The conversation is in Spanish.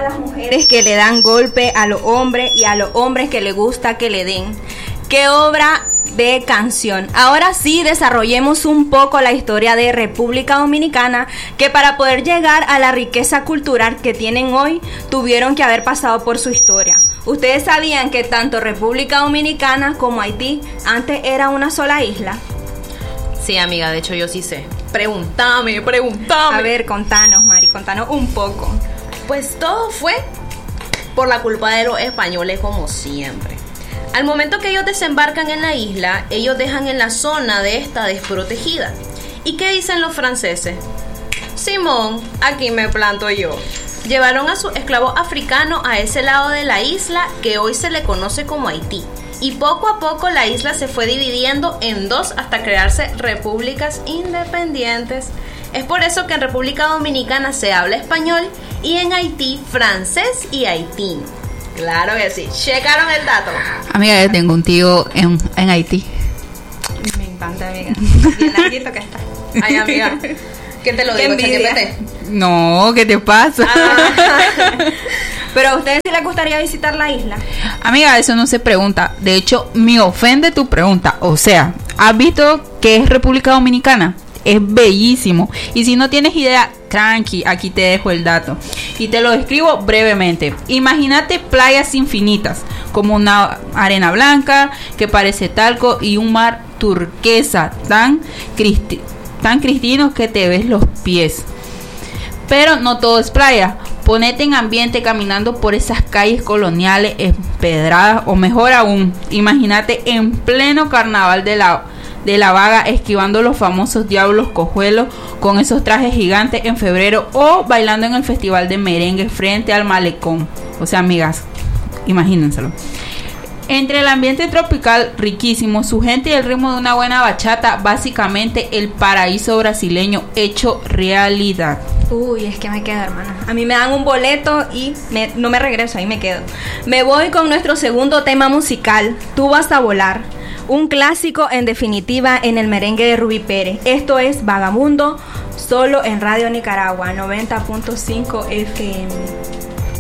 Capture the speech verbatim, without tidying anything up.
a las mujeres que le dan golpe a los hombres y a los hombres que les gusta que le den. ¡Qué obra de canción! Ahora sí, desarrollemos un poco la historia de República Dominicana, que para poder llegar a la riqueza cultural que tienen hoy, tuvieron que haber pasado por su historia. ¿Ustedes sabían que tanto República Dominicana como Haití antes era una sola isla? Sí, amiga, de hecho yo sí sé. Pregúntame, pregúntame. A ver, contanos, Mari, contanos un poco. Pues todo fue por la culpa de los españoles, como siempre. Al momento que ellos desembarcan en la isla, ellos dejan en la zona de esta desprotegida. ¿Y qué dicen los franceses? Simón, aquí me planto yo. Llevaron a sus esclavos africanos a ese lado de la isla que hoy se le conoce como Haití. Y poco a poco la isla se fue dividiendo en dos hasta crearse repúblicas independientes. Es por eso que en República Dominicana se habla español y en Haití francés y haitino. Claro que sí. Checaron el dato. Amiga, yo tengo un tío en, en Haití. Me encanta, amiga. Bien larguito que está. Ay, amiga. ¿Qué te lo digo, ChatGPT? No, ¿qué te pasa? Ah. Pero a ustedes sí les gustaría visitar la isla. Amiga, eso no se pregunta. De hecho, me ofende tu pregunta. O sea, ¿has visto qué es República Dominicana? Es bellísimo. Y si no tienes idea, tranqui, aquí te dejo el dato. Y te lo describo brevemente. Imagínate playas infinitas, como una arena blanca que parece talco y un mar turquesa tan, cristi- tan cristino que te ves los pies. Pero no todo es playa. Ponete en ambiente caminando por esas calles coloniales empedradas, o mejor aún, imagínate en pleno carnaval de la de la Vaga esquivando los famosos diablos cojuelos con esos trajes gigantes en febrero, o bailando en el festival de merengue frente al malecón. O sea, amigas, imagínenselo. Entre el ambiente tropical riquísimo, su gente y el ritmo de una buena bachata, básicamente el paraíso brasileño hecho realidad. Uy, es que me quedo, hermana. A mí me dan un boleto y me, no me regreso, ahí me quedo. Me voy con nuestro segundo tema musical, Tú vas a volar. Un clásico en definitiva en el merengue de Rubí Pérez. Esto es Vagamundo, solo en Radio Nicaragua, noventa punto cinco F M.